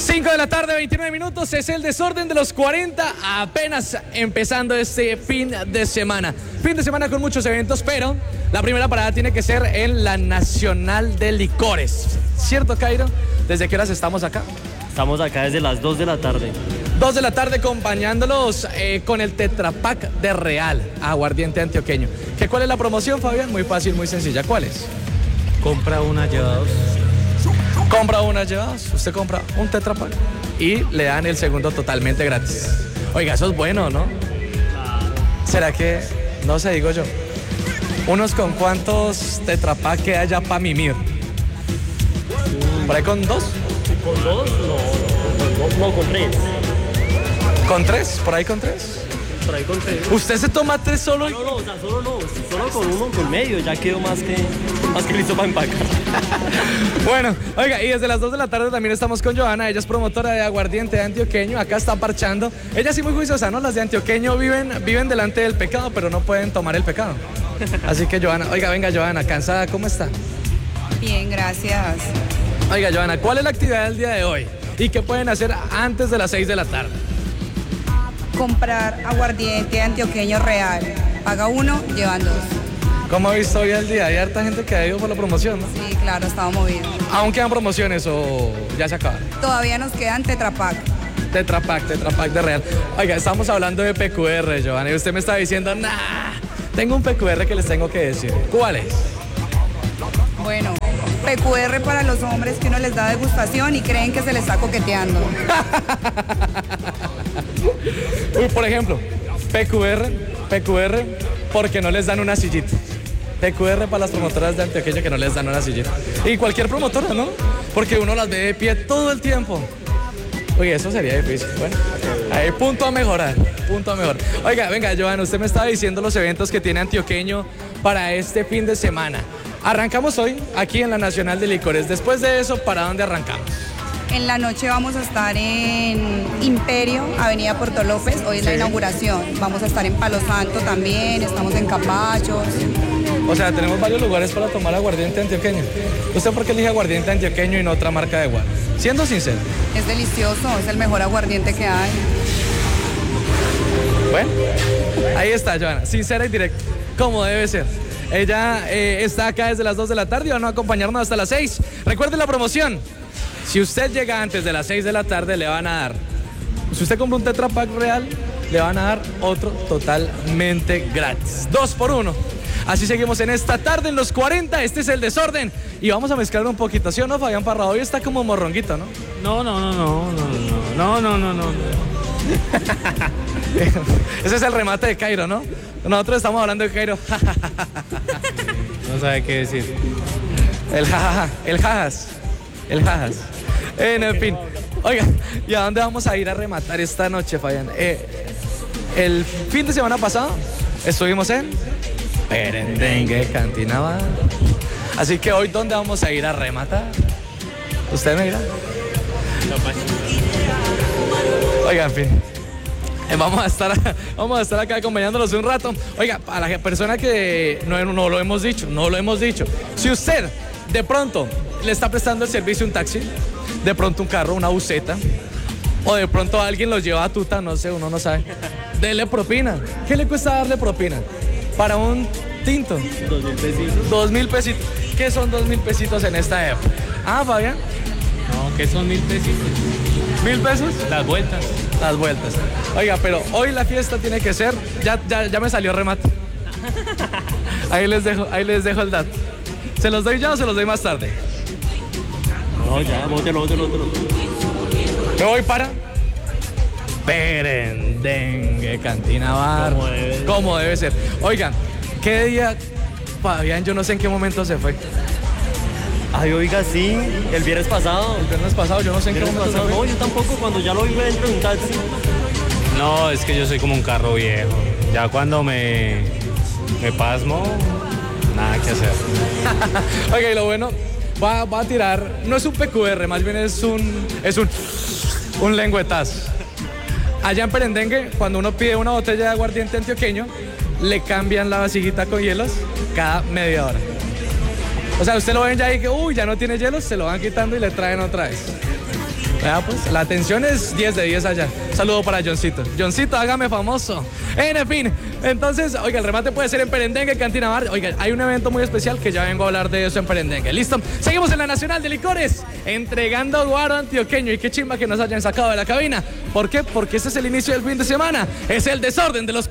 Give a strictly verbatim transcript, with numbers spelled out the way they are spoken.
cinco de la tarde, veintinueve minutos, es el desorden de los cuarenta, apenas empezando este fin de semana. Fin de semana con muchos eventos, pero la primera parada tiene que ser en la Nacional de Licores. ¿Cierto, Cairo? ¿Desde qué horas estamos acá? Estamos acá desde las dos de la tarde. dos de la tarde acompañándolos eh, con el Tetra Pak de Real, aguardiente antioqueño. ¿Qué, ¿Cuál es la promoción, Fabián? Muy fácil, muy sencilla. ¿Cuál es? Compra una, lleva dos. Compra una, lleva dos. Usted compra un Tetra Pak y le dan el segundo totalmente gratis. Oiga, eso es bueno, ¿no? ¿Será que, no sé, digo yo, unos con cuántos Tetra Pak queda ya para mimir? ¿Por ahí con dos? ¿Con dos? No, no, no, con tres. ¿Con tres? ¿Por ahí con tres? Por ahí con tres. ¿Usted se toma tres solo? No, no, o sea, solo no, solo con uno, con medio, ya quedó más que, más que listo para empacar. Bueno, oiga, y desde las dos de la tarde también estamos con Johanna, ella es promotora de aguardiente antioqueño, acá está parchando. Ella sí muy juiciosa, ¿no? Las de antioqueño viven, viven delante del pecado, pero no pueden tomar el pecado. Así que Johanna, oiga, venga Johanna, ¿cansada? ¿Cómo está? Bien, gracias. Oiga, Johanna, ¿cuál es la actividad del día de hoy? ¿Y qué pueden hacer antes de las seis de la tarde? Comprar aguardiente antioqueño real. Paga uno, llevan dos. ¿Cómo ha visto hoy el día? Hay harta gente que ha ido por la promoción, ¿no? Sí, claro, estamos movidos. ¿Aún quedan promociones o ya se acaban? Todavía nos quedan Tetra Pak. Tetra Pak, Tetra Pak de Real. Oiga, estamos hablando de P Q R, Johanna, y usted me está diciendo, nah, tengo un P Q R que les tengo que decir. ¿Cuál es? Bueno, P Q R para los hombres que uno les da degustación y creen que se les está coqueteando. Uy, por ejemplo, P Q R, P Q R, porque no les dan una sillita. P Q R para las promotoras de antioqueño que no les dan una sillita. Y cualquier promotora, ¿no? Porque uno las ve de pie todo el tiempo. Oye, eso sería difícil. Bueno, ahí punto a mejorar, punto a mejorar. Oiga, venga, Johanna, usted me estaba diciendo los eventos que tiene Antioqueño para este fin de semana. Arrancamos hoy aquí en la Nacional de Licores. Después de eso, ¿para dónde arrancamos? En la noche vamos a estar en Imperio, Avenida Puerto López. Hoy es Sí. la inauguración. Vamos a estar en Palo Santo también, estamos en Capachos. O sea, tenemos varios lugares para tomar aguardiente antioqueño. ¿Usted por qué elige aguardiente antioqueño y no otra marca de agua? Siendo sincero. Es delicioso, es el mejor aguardiente que hay. Bueno, ahí está, Johanna, sincera y directa, como debe ser. Ella eh, está acá desde las dos de la tarde y van a acompañarnos hasta las seis. Recuerden la promoción. Si usted llega antes de las seis de la tarde, le van a dar, si usted compra un Tetra Pak Real, le van a dar otro totalmente gratis. Dos por uno. Así seguimos en esta tarde en los cuarenta. Este es el desorden. Y vamos a mezclar un poquito, ¿sí o no, Fabián Parra? Hoy está como morronguito, ¿no? No, no, no, no, no, no, no, no, no. Ese es el remate de Cairo, ¿no? Nosotros estamos hablando de Cairo. No sabe qué decir. El jajaja, el jajas, el jajas. En el fin. Oiga, ¿y a dónde vamos a ir a rematar esta noche, Fabián? Eh, el fin de semana pasado estuvimos en Perendengue, Cantina Bar. Así que hoy, ¿dónde vamos a ir a rematar? ¿Usted me dirá? Oiga, en fin. Eh, Vamos a, estar, vamos a estar acá acompañándolos un rato. Oiga, a la persona que no, no lo hemos dicho, no lo hemos dicho. Si usted de pronto le está prestando el servicio un taxi, de pronto un carro, una buseta, o de pronto alguien los lleva a tuta, no sé, uno no sabe, dele propina. ¿Qué le cuesta darle propina? Para un tinto. Dos mil pesitos. Dos mil pesitos. ¿Qué son dos mil pesitos en esta época? Ah, Fabián, No, ¿qué son mil pesitos? ¿mil pesos? Las vueltas. Las vueltas. Oiga, pero hoy la fiesta tiene que ser, ya, ya, ya me salió remate. Ahí les dejo, ahí les dejo el dato. ¿Se los doy ya o se los doy más tarde? No, ya, bótelo, bótelo, bótelo. Me voy para Perendengue, Cantina Bar. Como debe. Como debe ser. Oigan, ¿qué día, Fabián, yo no sé en qué momento se fue? Ay, oiga, sí, el viernes pasado. El viernes pasado, yo no sé en El qué viernes momento pasado, se no, fue. yo tampoco, cuando ya lo vi dentro de un taxi. No, es que yo soy como un carro viejo. Ya cuando me, me pasmo, nada que hacer. Oiga, y lo bueno, va, va a tirar, no es un P Q R, más bien es un, es un, un lengüetazo. Allá en Perendengue, cuando uno pide una botella de aguardiente antioqueño, le cambian la vasijita con hielos cada media hora. O sea, usted lo ven ya y que, uy, ya no tiene hielos, se lo van quitando y le traen otra vez. Vea pues, la atención es diez de diez allá. Saludo para Johncito. Johncito, hágame famoso. En fin, entonces, oiga, el remate puede ser en Perendengue, Cantina Bar. Oiga, hay un evento muy especial que ya vengo a hablar de eso en Perendengue. ¿Listo? Seguimos en la Nacional de Licores, entregando guaro antioqueño. Y qué chimba que nos hayan sacado de la cabina. ¿Por qué? Porque este es el inicio del fin de semana. Es el desorden de los